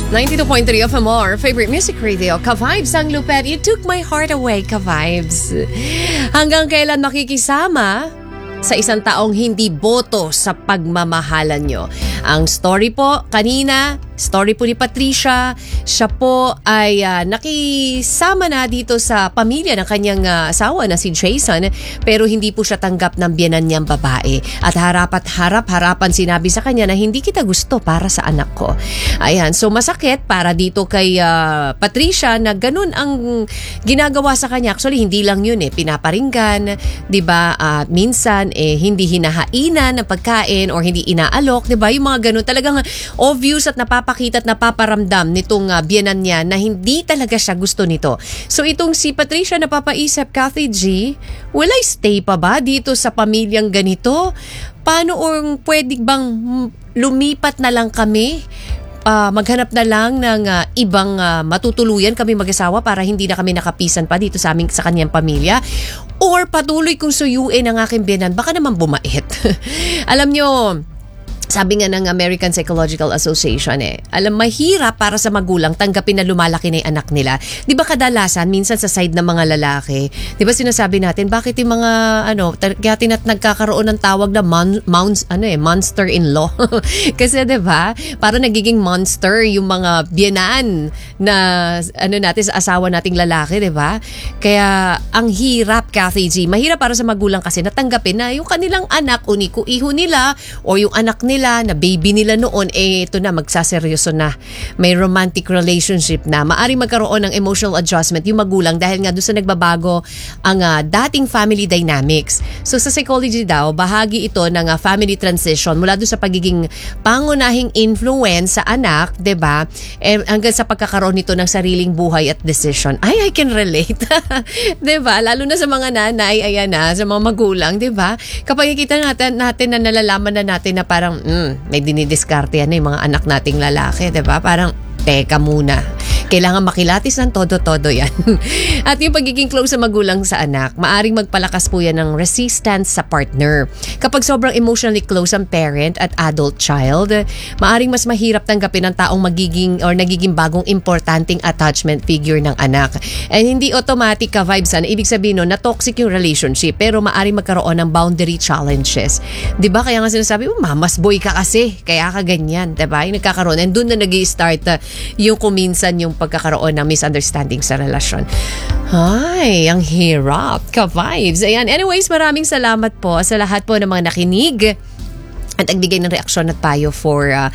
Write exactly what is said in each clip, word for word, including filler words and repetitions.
ninety-two point three F M R, favorite music radio, Ka-Vibes ang lupet. You took my heart away, Ka-Vibes. Hanggang kailan makikisama sa isang taong hindi boto sa pagmamahalan nyo? Ang story po kanina, story po ni Patricia, siya po ay uh, nakisama na dito sa pamilya ng kanyang uh, asawa na si Jason, pero hindi po siya tanggap ng biyenan niyang babae. At harap at harap, harapan sinabi sa kanya na hindi kita gusto para sa anak ko. Ayan, so masakit para dito kay uh, Patricia na ganun ang ginagawa sa kanya. Actually, hindi lang yun eh, pinaparinggan, di ba? At uh, minsan eh, hindi hinahainan ng pagkain or hindi inaalok, di ba? Yung mga ganun, talagang obvious at napapakita at napaparamdam nitong uh, biyenan niya na hindi talaga siya gusto nito. So itong si Patricia napapaisip, Kathy G, will I stay pa ba dito sa pamilyang ganito? Paano or pwede bang lumipat na lang kami? Uh, maghanap na lang ng uh, ibang uh, matutuluyan kami mag-asawa para hindi na kami nakapisan pa dito sa aming sa kanyang pamilya, or patuloy kong suyuin ang aking biyenan, baka naman bumait. Alam nyo, sabi nga ng American Psychological Association eh, alam, mahirap para sa magulang tanggapin na lumalaki na yung anak nila. Di ba kadalasan, minsan sa side ng mga lalaki, di ba sinasabi natin, bakit yung mga, ano, kaya tinat nagkakaroon ng tawag na mon, mounts, ano eh, monster-in-law. Kasi di ba, para nagiging monster yung mga biyenan na, ano natin, sa asawa nating lalaki, di ba? Kaya, ang hirap, Kathy G, mahirap para sa magulang kasi natanggapin na yung kanilang anak, uniku-iho nila, o yung anak nila, na baby nila noon, eh ito na, magsaseryoso na. May romantic relationship na. Maaring magkaroon ng emotional adjustment yung magulang dahil nga doon sa nagbabago ang uh, dating family dynamics. So sa psychology daw, bahagi ito ng uh, family transition mula doon sa pagiging pangunahing influence sa anak, diba? Eh, hanggang sa pagkakaroon nito ng sariling buhay at decision. Ay, I can relate. Diba? Lalo na sa mga nanay, ayan na, sa mga magulang, diba? Kapag ikita natin, natin na nalalaman na natin na parang Mm, may dinidiskarte yan na yung mga anak nating lalaki, diba? Parang, teka muna. Kailangan makilatis ng todo-todo yan. At yung pagiging close sa magulang sa anak, maaring magpalakas po yan ng resistance sa partner. Kapag sobrang emotionally close ang parent at adult child, maaring mas mahirap tanggapin ng taong magiging or nagiging bagong importanteng attachment figure ng anak. And hindi automatic ka vibes na ibig sabihin no, na toxic yung relationship, pero maaring magkaroon ng boundary challenges. Diba? Kaya nga sinasabi, oh, mamas boy ka kasi, kaya ka ganyan. Diba? Yung nagkakaroon. And doon na nag-i-start uh, yung kuminsan yung pagkakaroon ng misunderstanding sa relasyon. Ay, ang hirap, Ka-Vibes. Ayan, anyways, maraming salamat po sa lahat po ng mga nakinig at nagbigay ng reaksyon at payo for uh,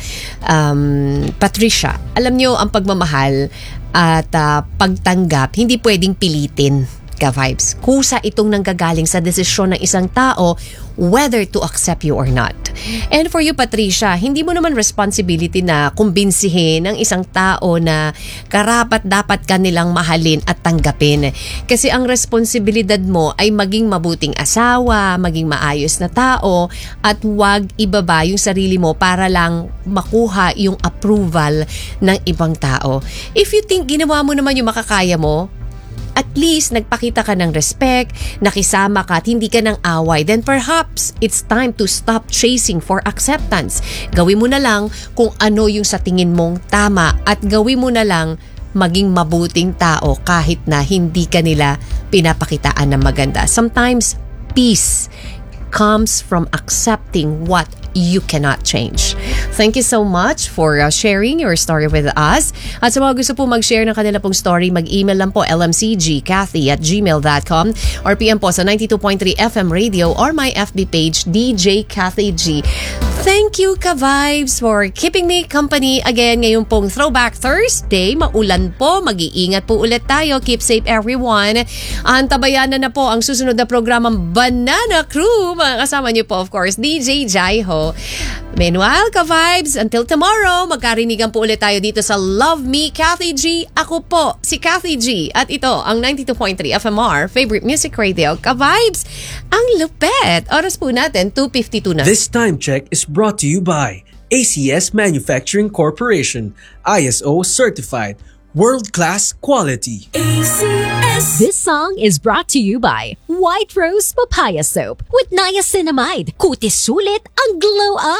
um, Patricia. Alam nyo, ang pagmamahal at uh, pagtanggap, hindi pwedeng pilitin, Ka-Vibes. Kusa itong nanggagaling sa desisyon ng isang tao whether to accept you or not. And for you, Patricia, hindi mo naman responsibility na kumbinsihin ng isang tao na karapat dapat ka nilang mahalin at tanggapin. Kasi ang responsibilidad mo ay maging mabuting asawa, maging maayos na tao, at huwag ibaba yung sarili mo para lang makuha yung approval ng ibang tao. If you think ginawa mo naman yung makakaya mo, at least nagpakita ka ng respect, nakisama ka at hindi ka ng away, then perhaps it's time to stop chasing for acceptance. Gawin mo na lang kung ano yung sa tingin mong tama at gawin mo na lang maging mabuting tao kahit na hindi ka nila pinapakitaan ng maganda. Sometimes peace comes from accepting what you cannot change. Thank you so much for uh, sharing your story with us. At sa mga gusto po mag-share ng kanila pong story, mag-email lang po l m c g kathy at gmail dot com or P M po sa ninety-two point three F M Radio or my F B page, D J Kathy G. Thank you, Ka-Vibes, for keeping me company again ngayong pong Throwback Thursday. Maulan po, mag-iingat po ulit tayo. Keep safe, everyone. Antabayanan na po ang susunod na programang Banana Crew. Mga kasama niyo po, of course, D J Jaiho. Meanwhile, Ka-Vibes, until tomorrow, magkarinigan po ulit tayo dito sa Love Me, Kathy G. Ako po, si Kathy G. At ito, ang ninety-two point three F M R, favorite music radio, Ka-Vibes. Ang lupet. Oras po natin, two fifty-two na. This time check is brought to you by A C S Manufacturing Corporation, I S O certified, world-class quality. A C S. This song is brought to you by White Rose Papaya Soap with niacinamide. Kutis sulit ang glow up.